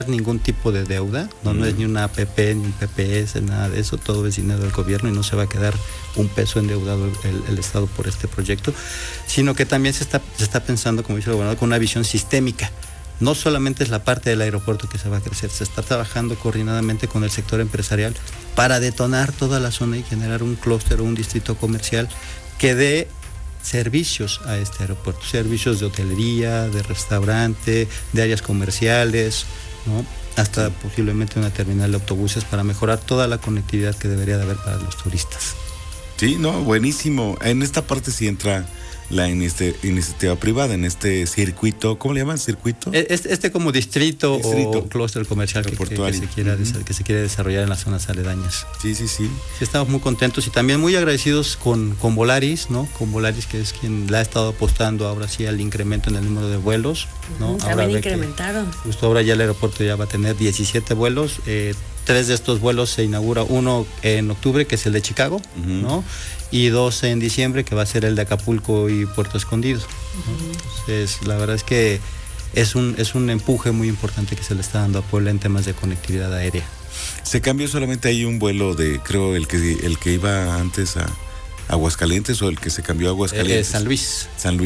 ningún tipo de deuda, no es ni una APP, ni un PPS, nada de eso, todo es dinero del gobierno y no se va a quedar un peso endeudado el Estado por este proyecto, sino que también se está pensando, como dice el gobernador, con una visión sistémica. No solamente es la parte del aeropuerto que se va a crecer, se está trabajando coordinadamente con el sector empresarial para detonar toda la zona y generar un clúster o un distrito comercial que dé servicios a este aeropuerto, servicios de hotelería, de restaurante, de áreas comerciales, ¿no? Hasta posiblemente una terminal de autobuses para mejorar toda la conectividad que debería de haber para los turistas. Sí, no, buenísimo. En esta parte sí entra la iniciativa privada, en este circuito, ¿cómo le llaman? ¿Circuito? Como distrito o clúster comercial que se quiere desarrollar en las zonas aledañas. Sí. Sí, estamos muy contentos y también muy agradecidos con Volaris, ¿no? Con Volaris, que es quien le ha estado apostando ahora sí al incremento en el número de vuelos, ¿no? También incrementaron. Justo ahora ya el aeropuerto ya va a tener 17 vuelos, 3 de estos vuelos se inaugura, uno en octubre, que es el de Chicago, ¿no? Y 2 en diciembre, que va a ser el de Acapulco y Puerto Escondido, ¿no? Entonces, la verdad es que es un empuje muy importante que se le está dando a Puebla en temas de conectividad aérea. Se cambió solamente ahí un vuelo de, creo, el que iba antes a Aguascalientes, o el que se cambió a Aguascalientes. San Luis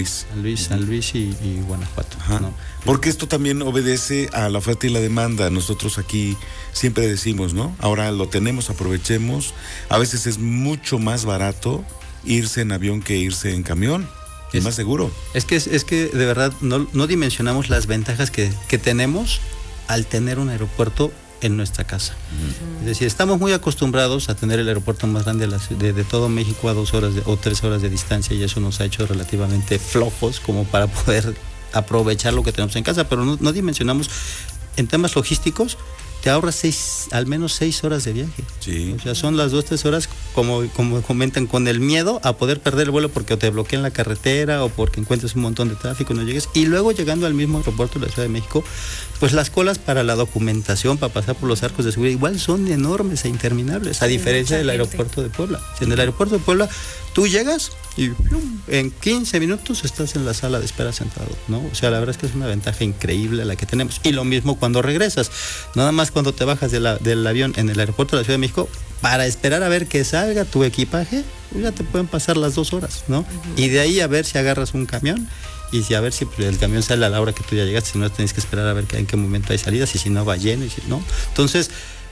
y Guanajuato, ¿no? Porque esto también obedece a la oferta y la demanda. Nosotros aquí siempre decimos, ¿no? Ahora lo tenemos, aprovechemos. A veces es mucho más barato irse en avión que irse en camión. Es más seguro. Es que de verdad no dimensionamos las ventajas que tenemos al tener un aeropuerto en nuestra casa. Es decir, estamos muy acostumbrados a tener el aeropuerto más grande de todo México a 2 horas o 3 horas de distancia, y eso nos ha hecho relativamente flojos como para poder aprovechar lo que tenemos en casa, pero no dimensionamos en temas logísticos. Te ahorras al menos 6 horas de viaje. Sí. O sea, son las 2-3 horas, como comentan, con el miedo a poder perder el vuelo porque o te bloquean la carretera o porque encuentres un montón de tráfico y no llegues. Y luego, llegando al mismo aeropuerto de la Ciudad de México, pues las colas para la documentación, para pasar por los arcos de seguridad, igual son enormes e interminables, a diferencia del aeropuerto de Puebla. En el aeropuerto de Puebla, tú llegas y en 15 minutos estás en la sala de espera sentado, ¿no? O sea, la verdad es que es una ventaja increíble la que tenemos. Y lo mismo cuando regresas. Nada más cuando te bajas del avión en el aeropuerto de la Ciudad de México, para esperar a ver que salga tu equipaje, ya te pueden pasar las 2 horas, ¿no? Y de ahí a ver si agarras un camión y a ver si el camión sale a la hora que tú ya llegaste, si no tienes que esperar a ver en qué momento hay salidas, y si no va lleno, y si no. Entonces,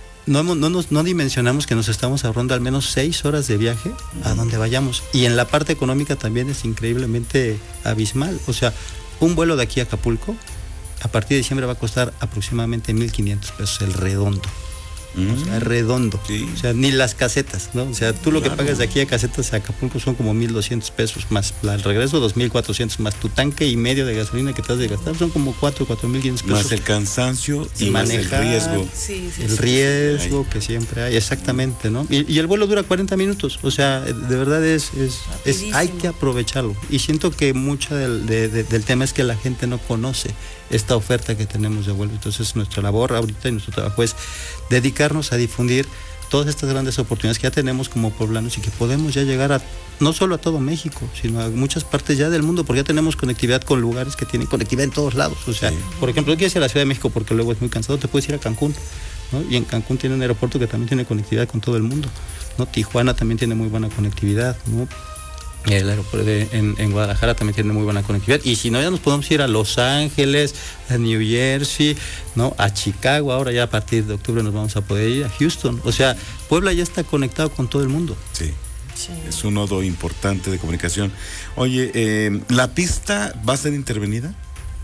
no dimensionamos que nos estamos ahorrando al menos 6 horas de viaje a donde vayamos. Y en la parte económica también es increíblemente abismal. O sea, un vuelo de aquí a Acapulco a partir de diciembre va a costar aproximadamente 1,500 pesos el redondo. O sea, redondo. Sí. O sea, ni las casetas, ¿no? O sea, tú lo que pagas de aquí a casetas a Acapulco son como 1,200 pesos, más el regreso 2,400, más tu tanque y medio de gasolina que te has de gastar, son como 4,500 pesos. Más el cansancio y manejar, más el riesgo. El riesgo que siempre hay, exactamente, ¿no? Y el vuelo dura 40 minutos, o sea, de verdad hay que aprovecharlo. Y siento que mucho del tema es que la gente no conoce esta oferta que tenemos de vuelo. Entonces, nuestra labor ahorita y nuestro trabajo es dedicarnos a difundir todas estas grandes oportunidades que ya tenemos como poblanos y que podemos ya llegar no solo a todo México, sino a muchas partes ya del mundo, porque ya tenemos conectividad con lugares que tienen conectividad en todos lados. O sea, por ejemplo, tú quieres ir a la Ciudad de México porque luego es muy cansado, te puedes ir a Cancún, ¿no? Y en Cancún tiene un aeropuerto que también tiene conectividad con todo el mundo, ¿no? Tijuana también tiene muy buena conectividad, ¿no? El aeropuerto en Guadalajara también tiene muy buena conectividad. Y si no, ya nos podemos ir a Los Ángeles, a New Jersey, ¿no? A Chicago. Ahora ya a partir de octubre nos vamos a poder ir a Houston. O sea, Puebla ya está conectado con todo el mundo. Sí. Es un nodo importante de comunicación. Oye, ¿la pista va a ser intervenida?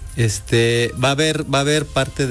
Va a haber parte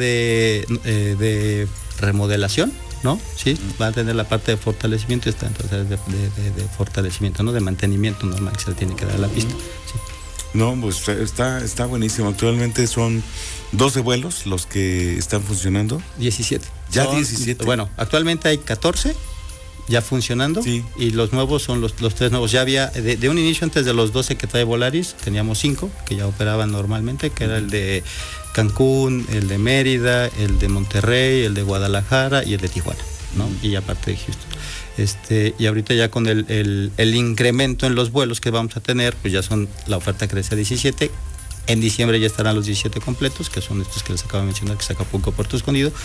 de remodelación, ¿no? Sí, va a tener la parte de fortalecimiento y está entonces de fortalecimiento, ¿no? De mantenimiento normal que se le tiene que dar a la pista. Sí. No, pues está buenísimo. Actualmente son 12 vuelos los que están funcionando. 17. ¿Ya 17? Bueno, actualmente hay 14 ya funcionando, sí. Y los nuevos son los 3 nuevos. Ya había, de un inicio, antes de los 12 que trae Volaris, teníamos 5 que ya operaban normalmente, que era el de Cancún, el de Mérida, el de Monterrey, el de Guadalajara y el de Tijuana, ¿no? Y aparte de Houston. Y ahorita ya con el incremento en los vuelos que vamos a tener, pues ya son, la oferta crece a 17. En diciembre ya estarán los 17 completos, que son estos que les acabo de mencionar, que es Acapulco, Puerto Escondido.